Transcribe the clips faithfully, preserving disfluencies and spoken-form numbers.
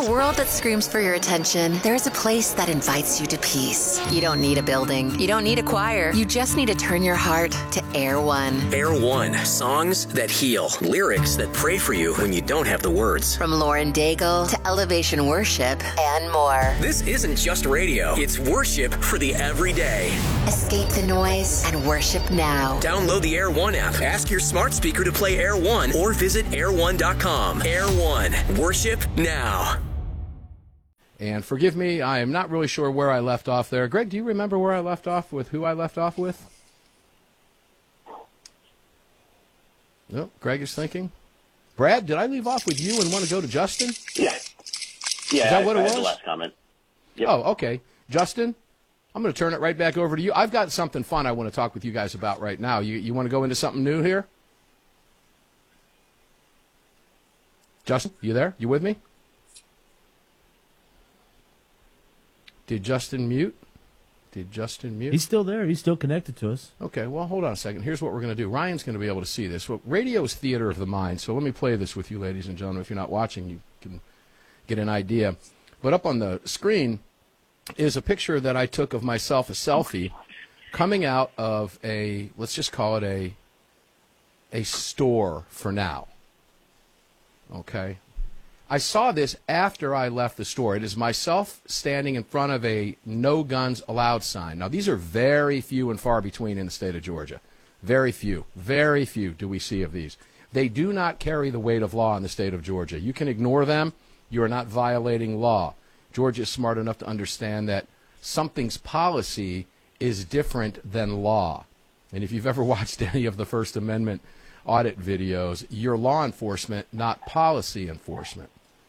a world that screams for your attention, there's a place that invites you to peace. You don't need a building. You don't need a choir. You just need to turn your heart to Air One. Air One. Songs that heal. Lyrics that pray for you when you don't have the words. From Lauren Daigle to Elevation Worship and more. This isn't just radio. It's worship for the everyday. Escape the noise and worship now. Download the Air One app. Ask your smart speaker to play Air One or visit air one dot com. Air One. Worship now. And forgive me, I am not really sure where I left off there. Greg, do you remember where I left off with, who I left off with? No, Greg is thinking. Brad, did I leave off with you and want to go to Justin? Yeah. Yeah, Is that what I, it I was? had the last comment. Yep. Oh, okay. Justin, I'm going to turn it right back over to you. I've got something fun I want to talk with you guys about right now. You, you want to go into something new here? Justin, you there? You with me? Did Justin mute? Did Justin mute? He's still there. He's still connected to us. Okay, well, hold on a second. Here's what we're going to do. Ryan's going to be able to see this. Well, radio is theater of the mind, so let me play this with you, ladies and gentlemen. If you're not watching, you can get an idea. But up on the screen is a picture that I took of myself, a selfie, coming out of a, let's just call it a, a store for now. Okay? I saw this after I left the store. It is myself standing in front of a no guns allowed sign. Now, these are very few and far between in the state of Georgia. Very few. Very few do we see of these. They do not carry the weight of law in the state of Georgia. You can ignore them. You are not violating law. Georgia is smart enough to understand that something's policy is different than law. And if you've ever watched any of the First Amendment audit videos, you're law enforcement, not policy enforcement.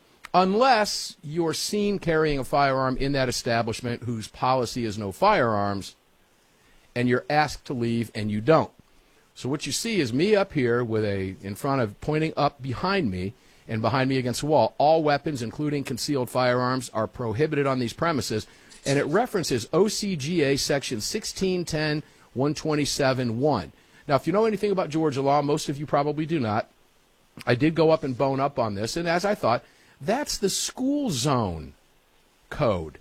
Unless you're seen carrying a firearm in that establishment whose policy is no firearms, and you're asked to leave and you don't. So what you see is me up here with a, in front of, pointing up behind me, and behind me against the wall. All weapons, including concealed firearms, are prohibited on these premises, and it references O C G A section sixteen ten one twenty-seven one. Now, if you know anything about Georgia law, most of you probably do not. I did go up and bone up on this, and as I thought, that's the school zone code,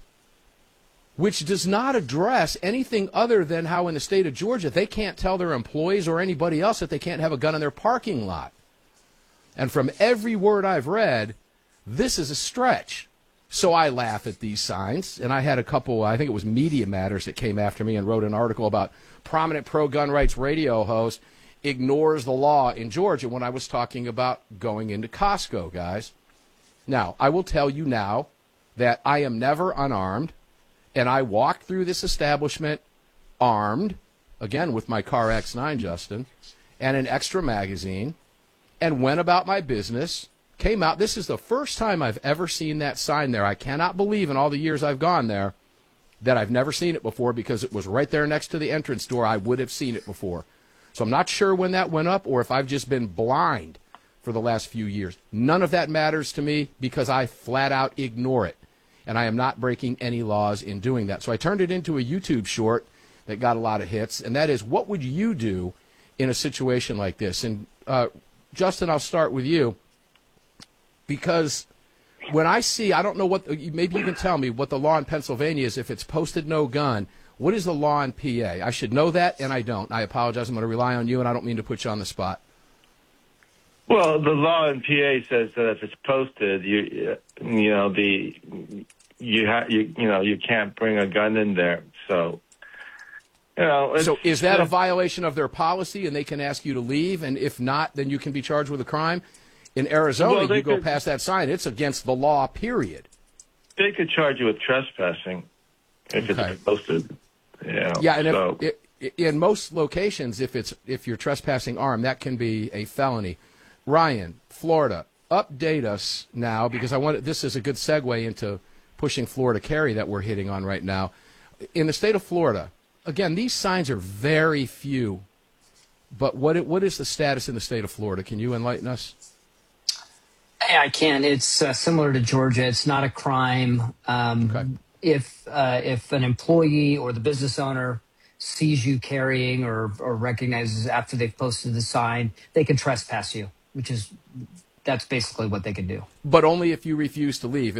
which does not address anything other than how in the state of Georgia they can't tell their employees or anybody else that they can't have a gun in their parking lot. And from every word I've read, this is a stretch. So I laugh at these signs, and I had a couple, I think it was Media Matters that came after me and wrote an article about prominent pro-gun rights radio host ignores the law in Georgia when I was talking about going into Costco, guys. Now, I will tell you now that I am never unarmed, and I walked through this establishment armed, again with my Car X nine, Justin, and an extra magazine, and went about my business, came out. This is the first time I've ever seen that sign there. I cannot believe in all the years I've gone there that I've never seen it before because it was right there next to the entrance door. I would have seen it before. So I'm not sure when that went up or if I've just been blind for the last few years. None of that matters to me because I flat out ignore it. And I am not breaking any laws in doing that. So I turned it into a YouTube short that got a lot of hits, and that is, what would you do in a situation like this? And uh, Justin, I'll start with you, because when I see, I don't know what, maybe you can tell me what the law in Pennsylvania is if it's posted no gun. What is the law in P A? I should know that, and I don't. I apologize. I'm going to rely on you, and I don't mean to put you on the spot. Well, the law in P A says that if it's posted, you you know the you ha- you you know you can't bring a gun in there. So. You know, so is that a violation of their policy and they can ask you to leave? And if not, then you can be charged with a crime? In Arizona, well, you go could, past that sign, it's against the law, period. They could charge you with trespassing if okay. it's posted. You know, yeah, and so. if, it, in most locations, if it's if you're trespassing armed, that can be a felony. Ryan, Florida, update us now, because I want this is a good segue into pushing Florida carry that we're hitting on right now. In the state of Florida, again, these signs are very few, but what what is the status in the state of Florida? Can you enlighten us? I can. It's uh, similar to Georgia. It's not a crime. Um, okay. If uh, if an employee or the business owner sees you carrying or, or recognizes after they've posted the sign, they can trespass you, which is that's basically what they can do. But only if you refuse to leave.